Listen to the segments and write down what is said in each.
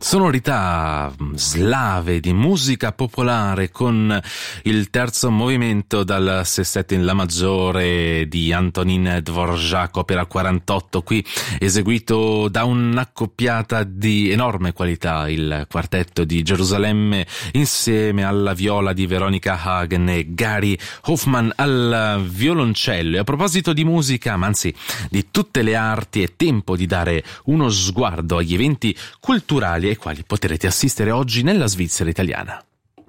sonorità slave di musica popolare con il terzo movimento dal sestetto in La maggiore di Antonín Dvořák, opera 48, qui eseguito da un'accoppiata di enorme qualità, il quartetto di Gerusalemme insieme alla viola di Veronica Hagen e Gary Hoffman al violoncello. E a proposito di musica, ma anzi di tutte le arti, è tempo di dare uno sguardo agli eventi culturali ai quali potrete assistere oggi nella Svizzera italiana.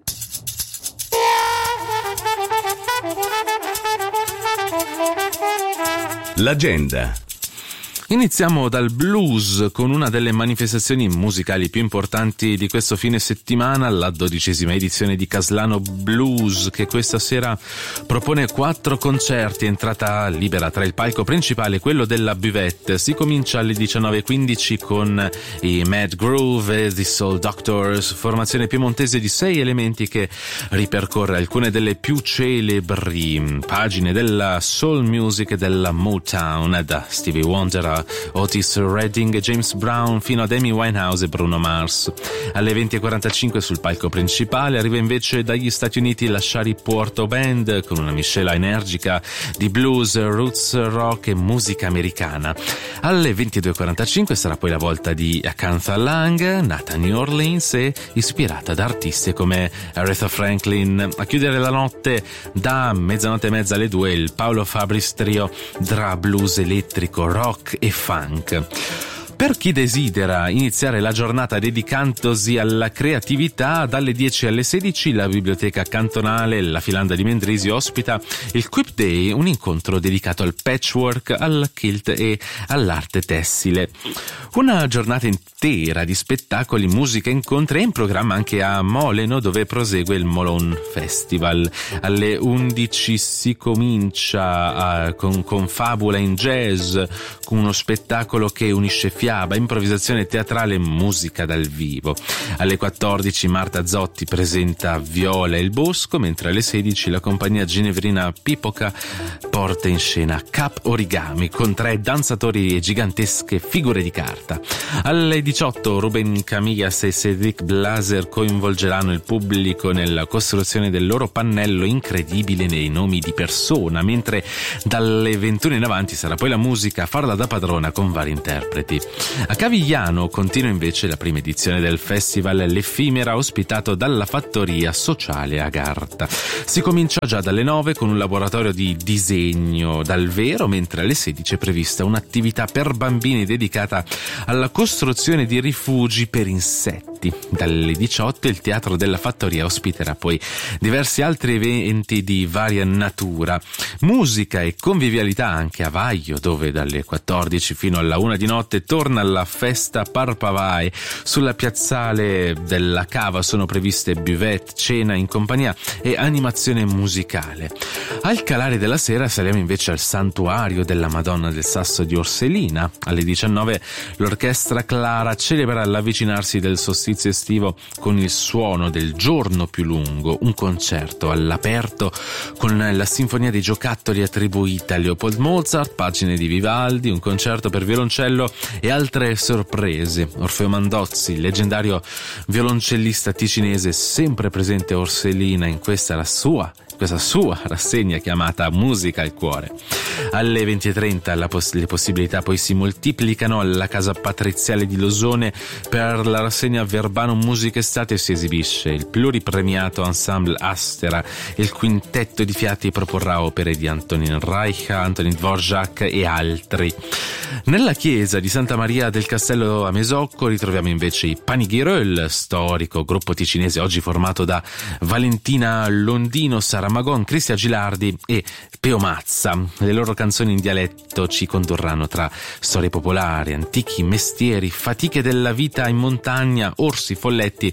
L'agenda. Iniziamo dal blues con una delle manifestazioni musicali più importanti di questo fine settimana, la 12ª edizione di Caslano Blues, che questa sera propone 4 concerti, entrata libera tra il palco principale e quello della Buvette. Si comincia alle 19:15 con i Mad Groove e The Soul Doctors, formazione piemontese di 6 elementi che ripercorre alcune delle più celebri pagine della soul music e della Motown, da Stevie Wonder a Otis Redding e James Brown fino ad Amy Winehouse e Bruno Mars. Alle 20:45 sul palco principale arriva invece dagli Stati Uniti la Shreveport Band con una miscela energica di blues, roots, rock e musica americana. Alle 22:45 sarà poi la volta di Acantha Lang, nata a New Orleans e ispirata da artisti come Aretha Franklin. A chiudere la notte da mezzanotte e mezza alle 2 il Paolo Fabris Trio tra blues elettrico, rock e funk. Per chi desidera iniziare la giornata dedicandosi alla creatività, dalle 10 alle 16 la biblioteca cantonale La Filanda di Mendrisio ospita il Quip Day, un incontro dedicato al patchwork, al kilt e all'arte tessile. Una giornata intera di spettacoli, musica e incontri è in programma anche a Moleno, dove prosegue il Molon Festival. Alle 11 si comincia con Fabula in jazz, con uno spettacolo che unisce fiaba, improvvisazione teatrale e musica dal vivo. Alle 14 Marta Zotti presenta Viola e il Bosco, mentre alle 16 la compagnia ginevrina Pipoca porta in scena Cap Origami con 3 danzatori e gigantesche figure di carta. Alle 18 Ruben Camillas e Cedric Blaser coinvolgeranno il pubblico nella costruzione del loro pannello incredibile nei nomi di persona, mentre dalle 21 in avanti sarà poi la musica a farla da padrona con vari interpreti. A Cavigliano continua invece la prima edizione del festival L'Effimera, ospitato dalla Fattoria Sociale Agartha. Si comincia già dalle 9 con un laboratorio di disegno dal vero, mentre alle 16 è prevista un'attività per bambini dedicata alla costruzione di rifugi per insetti. Dalle 18 il Teatro della Fattoria ospiterà poi diversi altri eventi di varia natura. Musica e convivialità anche a Vaglio, dove dalle 14 fino alla 1 di notte torna la festa Parpavai. Sulla piazzale della Cava sono previste buvette, cena in compagnia e animazione musicale. Al calare della sera saliamo invece al Santuario della Madonna del Sasso di Orselina. Alle 19 l'Orchestra Clara celebra l'avvicinarsi del solstizio estivo con il suono del giorno più lungo, un concerto all'aperto con la Sinfonia dei Giocattoli attribuita a Leopold Mozart, pagine di Vivaldi, un concerto per violoncello e altre sorprese. Orfeo Mandozzi, il leggendario violoncellista ticinese sempre presente a Orselina in questa sua rassegna chiamata Musica al Cuore. Alle 20:30 le possibilità poi si moltiplicano alla Casa Patriziale di Losone per la rassegna Verbanum Musica Estate. Si esibisce il pluripremiato Ensemble Astera. Il quintetto di fiati proporrà opere di Antonín Rajcha, Antonín Dvořák e altri. Nella chiesa di Santa Maria del Castello a Mesocco ritroviamo invece i Panigiröl, storico gruppo ticinese oggi formato da Valentina Londino, Sara Magon, Cristian Gilardi e Peo Mazza. Le loro canzoni in dialetto ci condurranno tra storie popolari, antichi mestieri, fatiche della vita in montagna, orsi, folletti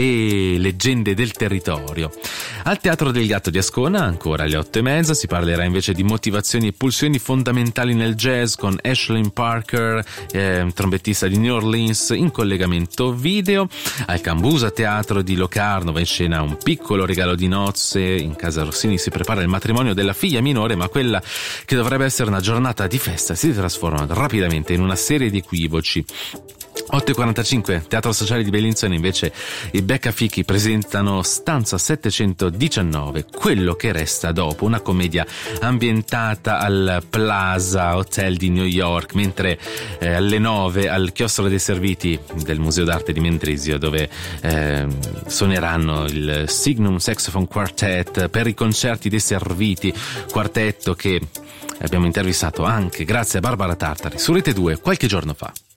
e leggende del territorio. Al Teatro del Gatto di Ascona, ancora alle 8:30, si parlerà invece di motivazioni e pulsioni fondamentali nel jazz con Ashlyn Parker, trombettista di New Orleans, in collegamento video. Al Cambusa Teatro di Locarno va in scena Un piccolo regalo di nozze. In casa Rossini si prepara il matrimonio della figlia minore, ma quella che dovrebbe essere una giornata di festa si trasforma rapidamente in una serie di equivoci. 8.45, Teatro Sociale di Bellinzona, invece i Beccafichi presentano Stanza 719, Quello che resta dopo, una commedia ambientata al Plaza Hotel di New York, mentre alle 9 al Chiostro dei Serviti del Museo d'Arte di Mendrisio, dove suoneranno il Signum Saxophone Quartet per i concerti dei Serviti, quartetto che abbiamo intervistato anche grazie a Barbara Tartari su Rete 2 qualche giorno fa.